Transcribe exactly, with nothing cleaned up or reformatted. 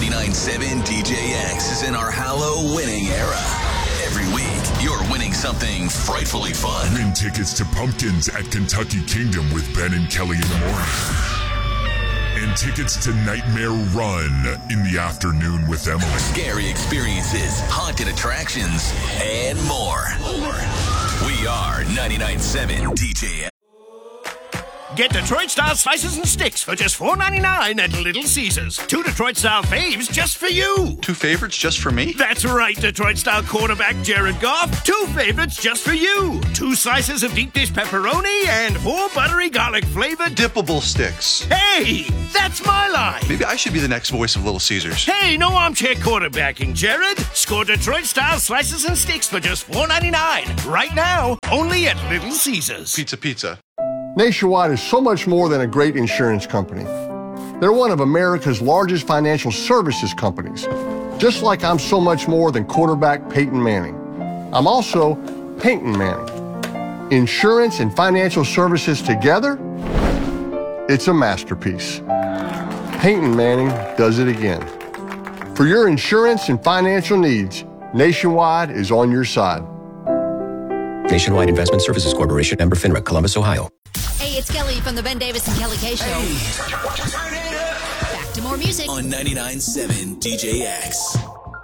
ninety-nine point seven D J X is in our Hallow winning era. Every week, you're winning something frightfully fun. Win tickets to Pumpkins at Kentucky Kingdom with Ben and Kelly in the morning. And tickets to Nightmare Run in the afternoon with Emily. Scary experiences, haunted attractions, and more. We are ninety-nine point seven D J X. Get Detroit-style slices and sticks for just four ninety-nine at Little Caesars. Two Detroit-style faves just for you. Two favorites just for me? That's right, Detroit-style quarterback Jared Goff. Two favorites just for you. Two slices of deep dish pepperoni and four buttery garlic-flavored dippable sticks. Hey, that's my line. Maybe I should be the next voice of Little Caesars. Hey, no armchair quarterbacking, Jared. Score Detroit-style slices and sticks for just four ninety-nine. Right now, only at Little Caesars. Pizza, pizza. Nationwide is so much more than a great insurance company. They're one of America's largest financial services companies, just like I'm so much more than quarterback Peyton Manning. I'm also Peyton Manning. Insurance and financial services together, it's a masterpiece. Peyton Manning does it again. For your insurance and financial needs, Nationwide is on your side. Nationwide Investment Services Corporation, member FINRA, Columbus, Ohio. Hey, it's Kelly from the Ben Davis and Kelly K Show. Hey. Back to more music On ninety-nine point seven D J X.